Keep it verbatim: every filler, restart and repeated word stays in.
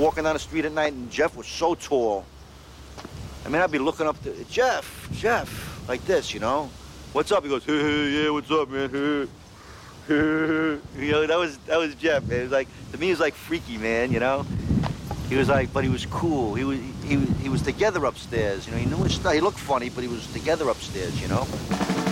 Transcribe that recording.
walking down the street at night, and Jeff was so tall. I mean, I'd be looking up to Jeff, Jeff, like this, you know? What's up? He goes, hey, hey, yeah, what's up, man? Hey, hey. You know, that was that was Jeff, man. It was like, to me, he was like freaky, man, you know? He was like, but he was cool. He was he, he was together upstairs, you know? He knew his stuff. He looked funny, but he was together upstairs, you know?